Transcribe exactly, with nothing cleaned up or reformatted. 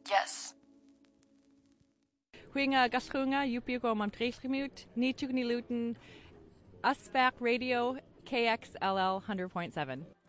Yes. Huinga gaskunga yupi ko mam tresgemut, ni tugni luten, Usback Radio, K X L L one hundred point seven.